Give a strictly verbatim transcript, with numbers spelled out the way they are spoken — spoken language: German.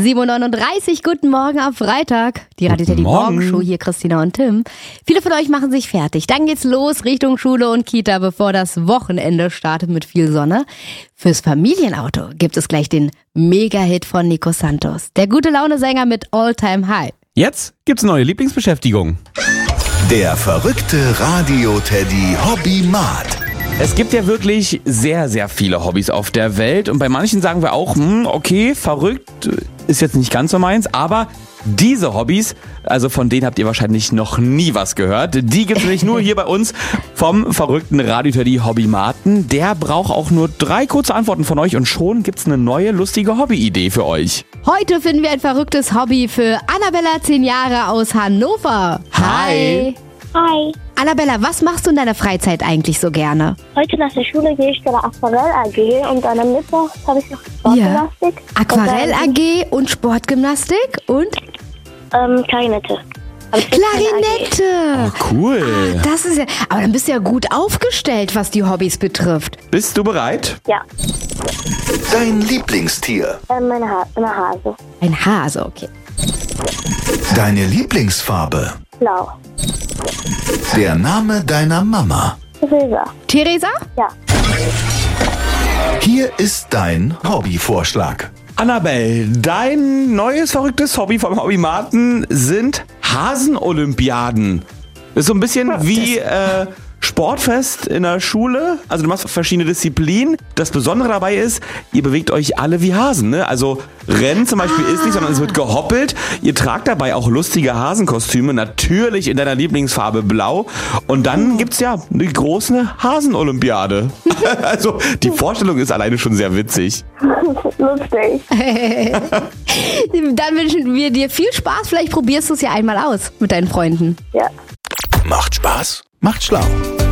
sieben Uhr neununddreißig, guten Morgen am Freitag. Die Radio Teddy Morgenshow, hier Christina und Tim. Viele von euch machen sich fertig. Dann geht's los Richtung Schule und Kita, bevor das Wochenende startet mit viel Sonne. Fürs Familienauto gibt es gleich den Mega-Hit von Nico Santos. Der Gute-Laune-Sänger mit All Time High. Jetzt gibt's neue Lieblingsbeschäftigung. Der verrückte Radio-Teddy Hobby-Mat. Es gibt ja wirklich sehr, sehr viele Hobbys auf der Welt und bei manchen sagen wir auch, hm, okay, verrückt, ist jetzt nicht ganz so meins, aber diese Hobbys, also von denen habt ihr wahrscheinlich noch nie was gehört. Die gibt's nämlich nur hier bei uns vom verrückten Radio-Teddy Hobby-Maten. Der braucht auch nur drei kurze Antworten von euch und schon gibt's eine neue, lustige Hobby-Idee für euch. Heute finden wir ein verrücktes Hobby für Annabella, zehn Jahre aus Hannover. Hi. Hi. Annabella, was machst du in deiner Freizeit eigentlich so gerne? Heute nach der Schule gehe ich zu der Aquarell-A G und dann am Mittwoch habe ich noch Sportgymnastik. Aquarell-A G und Sportgymnastik und? Ähm, Klarinette. Klarinette! Oh, cool. Ah, das ist ja, aber dann bist du ja gut aufgestellt, was die Hobbys betrifft. Bist du bereit? Ja. Dein Lieblingstier. Ähm, meine, ha- meine Hase. Ein Hase, okay. Deine Lieblingsfarbe. Blau. Der Name deiner Mama. Silber. Theresa? Ja. Hier ist dein Hobbyvorschlag. Annabelle, dein neues verrücktes Hobby vom Hobby-Maten sind Hasenolympiaden. Das ist so ein bisschen wie äh, Sportfest in der Schule. Also du machst verschiedene Disziplinen. Das Besondere dabei ist, ihr bewegt euch alle wie Hasen. Ne? Also Rennen zum Beispiel ist nicht, sondern es wird gehoppelt. Ihr tragt dabei auch lustige Hasenkostüme, natürlich in deiner Lieblingsfarbe blau. Und dann gibt's ja eine große Hasenolympiade. Also die Vorstellung ist alleine schon sehr witzig. Lustig. Dann wünschen wir dir viel Spaß. Vielleicht probierst du es ja einmal aus mit deinen Freunden. Ja. Macht Spaß, macht schlau.